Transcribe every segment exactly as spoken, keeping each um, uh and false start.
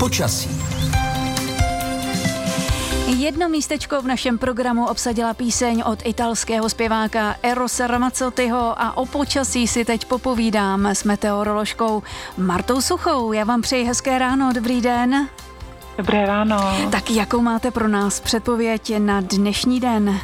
Počasí. Jedno místečko v našem programu obsadila píseň od italského zpěváka Erose Ramazzottiho a o počasí si teď popovídám s meteoroložkou Martou Suchou. Já vám přeji hezké ráno, dobrý den. Dobré ráno. Tak jakou máte pro nás předpověď na dnešní den?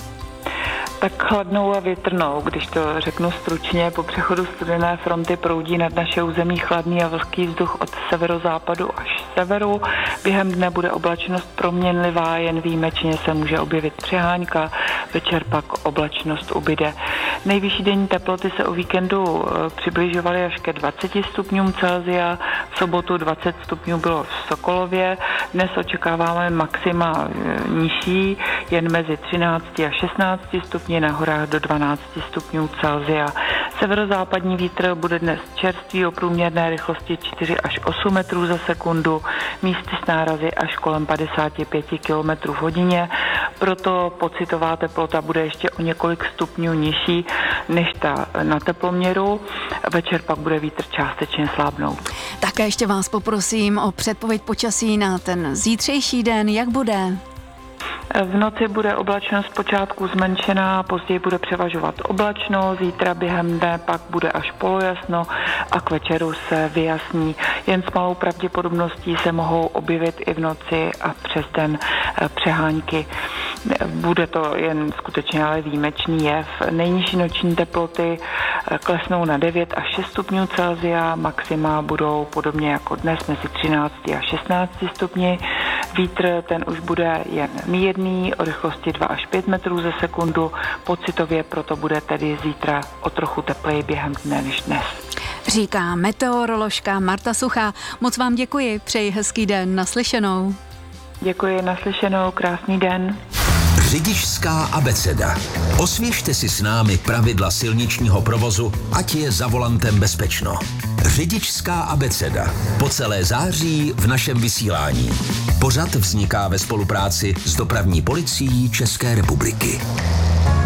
Tak chladnou a větrnou, když to řeknu stručně. Po přechodu studené fronty proudí nad naše území chladný a vlhký vzduch od severozápadu až severu. Během dne bude oblačnost proměnlivá, jen výjimečně se může objevit přehánka, večer pak oblačnost ubyde. Nejvyšší denní teploty se o víkendu přibližovaly až ke dvaceti stupňům Celsia, v sobotu dvacet stupňů bylo v Sokolově, dnes očekáváme maxima nižší, jen mezi třinácti a šestnácti stupni, na horách do dvanácti stupňů Celsia. Severozápadní vítr bude dnes čerstvý o průměrné rychlosti čtyři až osm metrů za sekundu, místy s nárazy až kolem padesát pět kilometrů v hodině, proto pocitová teplota bude ještě o několik stupňů nižší než ta na teploměru. Večer pak bude vítr částečně slábnout. Také ještě vás poprosím o předpověď počasí na ten zítřejší den, jak bude? V noci bude oblačnost zpočátku zmenšená, později bude převažovat oblačno, zítra během dne pak bude až polojasno a k večeru se vyjasní. Jen s malou pravděpodobností se mohou objevit i v noci a přes den přehánky. Bude to jen skutečně ale výjimečný jev. Nejnižší noční teploty klesnou na devět až šest stupňů Celsia, maxima budou podobně jako dnes mezi třinácti a šestnácti stupni. Vítr ten už bude jen mírný, o rychlosti dva až pět metrů za sekundu, pocitově proto bude tedy zítra o trochu tepleji během dne než dnes. Říká meteoroložka Marta Suchá. Moc vám děkuji, přeji hezký den, naslyšenou. Děkuji, naslyšenou, krásný den. Řidičská abeceda. Osvěžte si s námi pravidla silničního provozu, ať je za volantem bezpečno. Řidičská abeceda. Po celé září v našem vysílání. Pořad vzniká ve spolupráci s Dopravní policií České republiky.